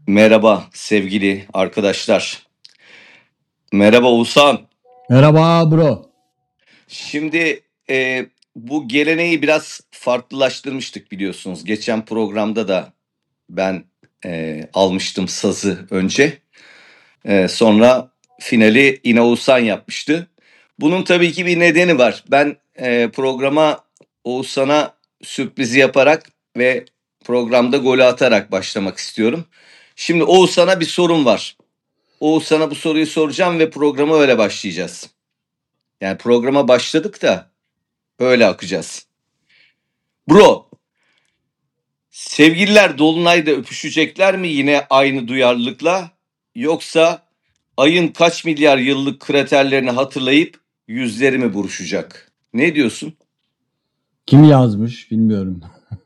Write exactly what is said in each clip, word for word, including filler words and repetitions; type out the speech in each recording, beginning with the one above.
Merhaba sevgili arkadaşlar. Merhaba Oğuzhan. Merhaba bro. Şimdi e, bu geleneği biraz farklılaştırmıştık biliyorsunuz. Geçen programda da ben e, almıştım sazı önce. E, sonra finali yine Oğuzhan yapmıştı. Bunun tabii ki bir nedeni var. Ben e, programa Oğuzhan'a sürprizi yaparak ve programda golü atarak başlamak istiyorum. Şimdi Oğuzhan'a bir sorum var. Oğuz sana bu soruyu soracağım ve programa öyle başlayacağız. Yani programa başladık da öyle akacağız. Bro, sevgililer Dolunay'da öpüşecekler mi yine aynı duyarlılıkla? Yoksa ayın kaç milyar yıllık kraterlerini hatırlayıp yüzleri mi buruşacak? Ne diyorsun? Kim yazmış bilmiyorum.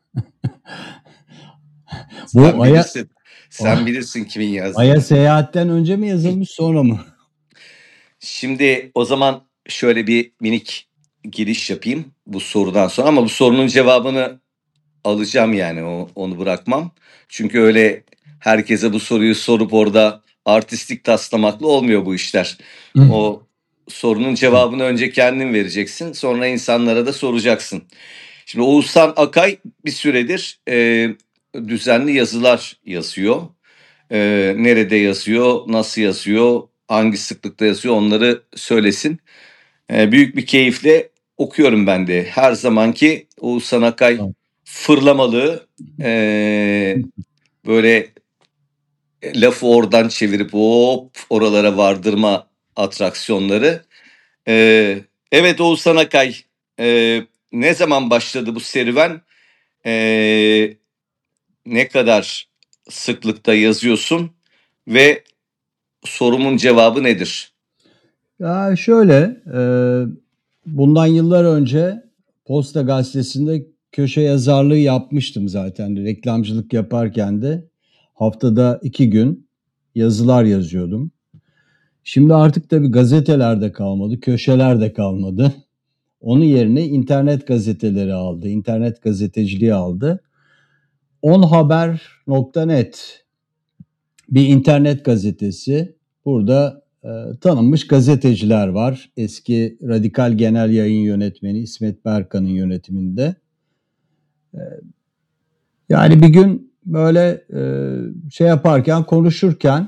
Sen Bu Ay'a bilirsin. Sen bilirsin kimin yazdığını. Ay'a seyahatten önce mi yazılmış sonra mı? Şimdi o zaman şöyle bir minik giriş yapayım bu sorudan sonra ama bu sorunun cevabını alacağım yani o, onu bırakmam. Çünkü öyle herkese bu soruyu sorup orada artistik taslamakla olmuyor bu işler. O sorunun cevabını önce kendin vereceksin, sonra insanlara da soracaksın. Şimdi Oğuzhan Akay bir süredir e, düzenli yazılar yazıyor. E, nerede yazıyor, nasıl yazıyor, hangi sıklıkta yazıyor onları söylesin. E, büyük bir keyifle okuyorum ben de. Her zamanki Oğuzhan Akay fırlamalı, e, böyle lafı oradan çevirip hop oralara vardırma atraksiyonları. E, evet Oğuzhan Akay, e, ne zaman başladı bu serüven? E, ne kadar sıklıkta yazıyorsun ve sorumun cevabı nedir? Ya şöyle, e, bundan yıllar önce Posta Gazetesi'nde köşe yazarlığı yapmıştım zaten. Reklamcılık yaparken de haftada iki gün yazılar yazıyordum. Şimdi artık tabii gazetelerde kalmadı, köşelerde kalmadı. Onun yerine internet gazeteleri aldı, internet gazeteciliği aldı. onhaber nokta net bir internet gazetesi. Burada e, tanınmış gazeteciler var. Eski Radikal Genel Yayın Yönetmeni İsmet Berkan'ın yönetiminde. E, yani bir gün böyle e, şey yaparken, konuşurken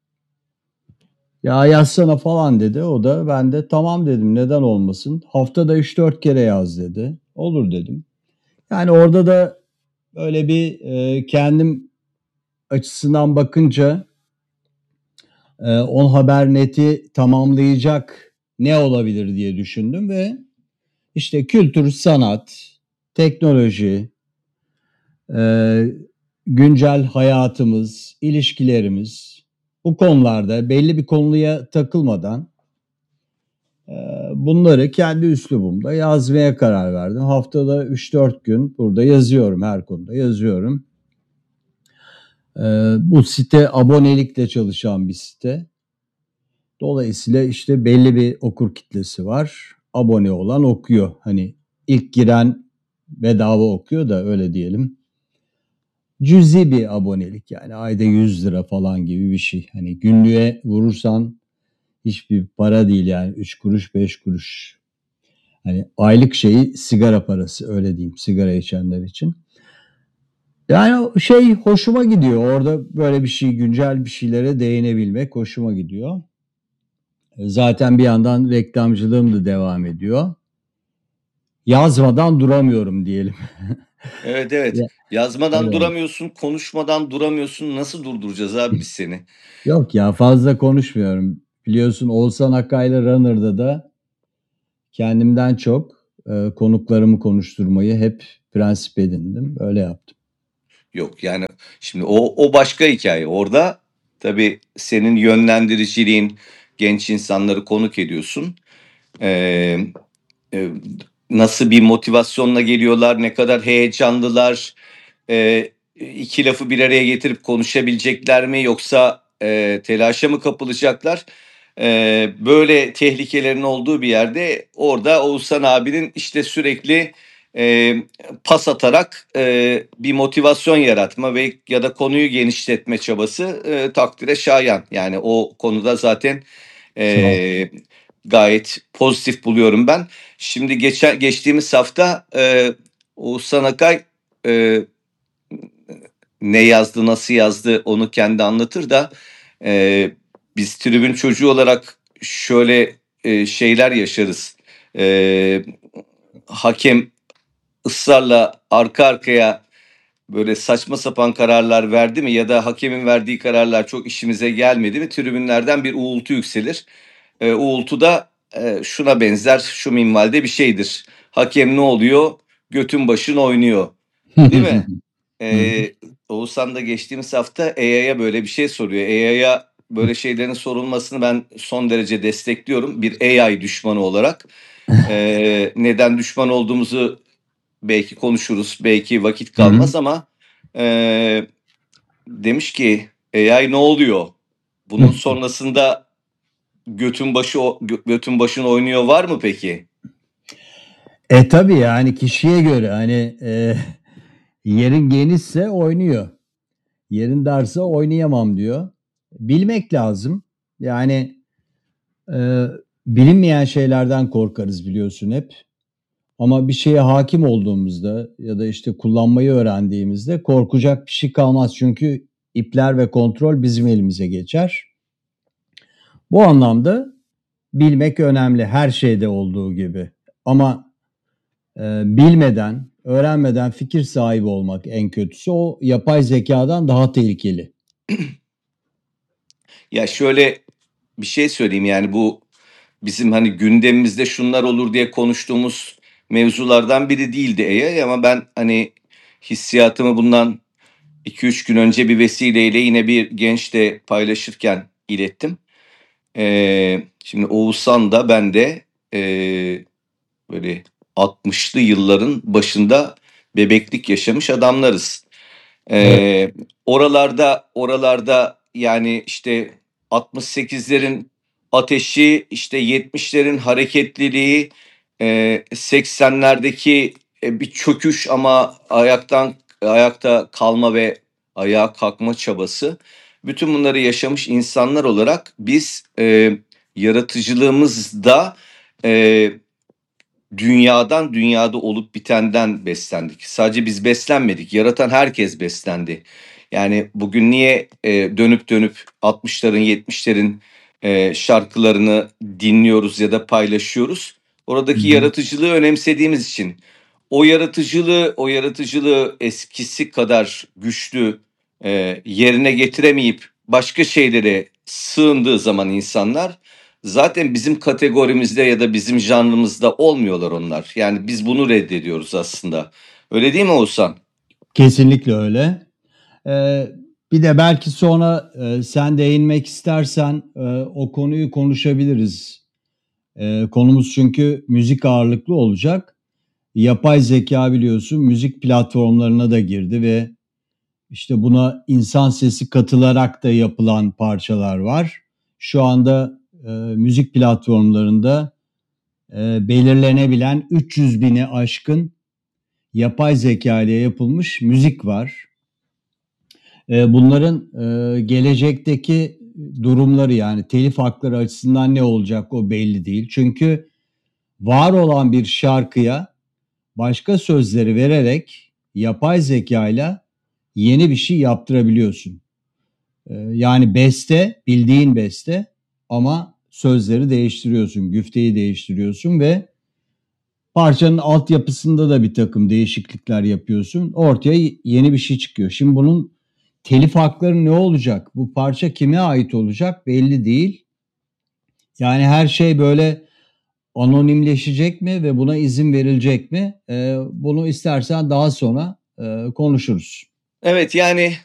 ya yazsana falan dedi. O da ben de tamam dedim, neden olmasın. Haftada üç dört kere yaz dedi. Olur dedim. Yani orada da böyle bir e, kendim açısından bakınca e, on haber neti tamamlayacak ne olabilir diye düşündüm ve işte kültür, sanat, teknoloji, e, güncel hayatımız, ilişkilerimiz, bu konularda belli bir konuya takılmadan e, bunları kendi üslubumda yazmaya karar verdim. Haftada üç dört gün burada yazıyorum, her konuda yazıyorum. E, bu site abonelikle çalışan bir site. Dolayısıyla işte belli bir okur kitlesi var. Abone olan okuyor. Hani ilk giren bedava okuyor da öyle diyelim. Cüzi bir abonelik, yani ayda yüz lira falan gibi bir şey. Hani günlüğe vurursan hiçbir para değil, yani üç kuruş beş kuruş. Hani aylık şeyi sigara parası, öyle diyeyim, sigara içenler için. Yani şey hoşuma gidiyor, orada böyle bir şey, güncel bir şeylere değinebilmek hoşuma gidiyor. Zaten bir yandan reklamcılığım da devam ediyor. Yazmadan duramıyorum diyelim. Evet evet. Ya, Yazmadan evet. duramıyorsun, konuşmadan duramıyorsun. Nasıl durduracağız abi biz seni? Yok ya, fazla konuşmuyorum. Biliyorsun Oğuzhan Akay'la Runner'da da kendimden çok e, konuklarımı konuşturmayı hep prensip edindim. Öyle yaptım. Yok yani şimdi o o başka hikaye. Orada tabii senin yönlendiriciliğin, genç insanları konuk ediyorsun. Ee, e, nasıl bir motivasyonla geliyorlar, ne kadar heyecanlılar, e, iki lafı bir araya getirip konuşabilecekler mi yoksa e, telaşa mı kapılacaklar? E, böyle tehlikelerin olduğu bir yerde orada Oğuzhan abinin işte sürekli e, pas atarak e, bir motivasyon yaratma ve ya da konuyu genişletme çabası e, takdire şayan. Yani o konuda zaten Sağ ol. e, gayet pozitif buluyorum ben. Şimdi geçen geçtiğimiz hafta e, Oğuzhan Akay e, ne yazdı, nasıl yazdı onu kendi anlatır da e, biz tribün çocuğu olarak şöyle e, şeyler yaşarız. E, Hakem ısrarla arka arkaya böyle saçma sapan kararlar verdi mi ya da hakemin verdiği kararlar çok işimize gelmedi mi tribünlerden bir uğultu yükselir. E, uğultu da e, şuna benzer, şu minvalde bir şeydir. Hakem ne oluyor? Götün başın oynuyor. Değil mi? Ee, Oğuzhan da geçtiğimiz hafta A I'ya böyle bir şey soruyor. A I'ya böyle şeylerin sorulmasını ben son derece destekliyorum. Bir A I düşmanı olarak. Ee, neden düşman olduğumuzu belki konuşuruz. Belki vakit Hı hı. kalmaz ama e, demiş ki A I ne oluyor? Bunun sonrasında götün başı gö- götün başın oynuyor var mı peki? E tabii yani kişiye göre hani e, yerin genişse oynuyor. Yerin darsa oynayamam diyor. Bilmek lazım. Yani e, bilinmeyen şeylerden korkarız biliyorsun hep. Ama bir şeye hakim olduğumuzda ya da işte kullanmayı öğrendiğimizde korkacak bir şey kalmaz. Çünkü ipler ve kontrol bizim elimize geçer. Bu anlamda bilmek önemli her şeyde olduğu gibi. Ama e, bilmeden, öğrenmeden fikir sahibi olmak en kötüsü o yapay zekadan daha tehlikeli. Ya şöyle bir şey söyleyeyim, yani bu bizim hani gündemimizde şunlar olur diye konuştuğumuz mevzulardan biri değildi A I, ama ben hani hissiyatımı bundan iki üç gün önce bir vesileyle yine bir gençle paylaşırken ilettim. Ee, şimdi Oğuzhan da ben de ee, böyle altmışlı yılların başında bebeklik yaşamış adamlarız. Evet. Ee, oralarda oralarda yani işte altmış sekizlerin ateşi, işte yetmişlerin hareketliliği, e, seksenlerdeki e, bir çöküş ama ayaktan ayakta kalma ve ayağa kalkma çabası. Bütün bunları yaşamış insanlar olarak biz e, yaratıcılığımızda e, dünyadan, dünyada olup bitenden beslendik. Sadece biz beslenmedik, yaratan herkes beslendi. Yani bugün niye e, dönüp dönüp altmışların, yetmişlerin e, şarkılarını dinliyoruz ya da paylaşıyoruz? Hı Oradaki hı. yaratıcılığı önemsediğimiz için. O yaratıcılığı, o yaratıcılığı eskisi kadar güçlü e, yerine getiremeyip başka şeylere sığındığı zaman insanlar, zaten bizim kategorimizde ya da bizim janrımızda olmuyorlar onlar. Yani biz bunu reddediyoruz aslında. Öyle değil mi Oğuzhan? Kesinlikle öyle. Ee, bir de belki sonra e, sen değinmek istersen e, o konuyu konuşabiliriz. E, konumuz çünkü müzik ağırlıklı olacak. Yapay zeka biliyorsun müzik platformlarına da girdi ve işte buna insan sesi katılarak da yapılan parçalar var. Şu anda e, müzik platformlarında e, belirlenebilen üç yüz bini aşkın yapay zeka ile yapılmış müzik var. E, bunların e, gelecekteki durumları yani telif hakları açısından ne olacak o belli değil. Çünkü var olan bir şarkıya başka sözleri vererek yapay zekayla yeni bir şey yaptırabiliyorsun. Ee, yani beste, bildiğin beste ama sözleri değiştiriyorsun, güfteyi değiştiriyorsun ve parçanın altyapısında da bir takım değişiklikler yapıyorsun. Ortaya yeni bir şey çıkıyor. Şimdi bunun telif hakları ne olacak? Bu parça kime ait olacak? Belli değil. Yani her şey böyle anonimleşecek mi ve buna izin verilecek mi? Ee, bunu istersen daha sonra e, konuşuruz. Evet, yani